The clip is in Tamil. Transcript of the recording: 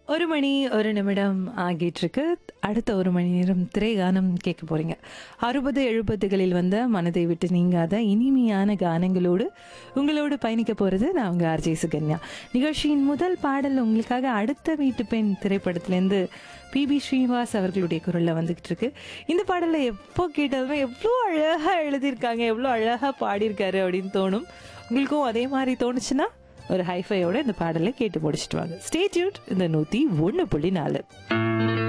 1 மணி 1 நிமிடம் ஆகிட்டு இருக்கு. அடுத்த 1 மணி நேரம் திரைகானம் கேட்க போறீங்க. 60 70களில் வந்த மனதை விட்டு நீங்காத இனிமையான கானங்களோடு உங்களோடு பயணிக்க போறது நான் உங்க ஆர்ஜே சுகன்யா. நிகழ்ச்சியின் முதல் பாடல் உங்களுக்காக அடுத்த வீட்டு பெண் திரைப்படத்திலேருந்து பிபி ஸ்ரீனிவாஸ் அவர்களுடைய குரல்ல வந்துகிட்டு இருக்கு. இந்த பாடலை எப்போ கேட்டாலுமே எவ்வளோ அழகா எழுதியிருக்காங்க, எவ்வளோ அழகா பாடியிருக்காரு அப்படின்னு தோணும். உங்களுக்கும் அதே மாதிரி தோணுச்சுன்னா ஒரு ஹைஃபையோட இந்த பாடலை கேட்டு முடிச்சுட்டு வாங்க. ஸ்டே டியூன்ட் இந்த 101.4.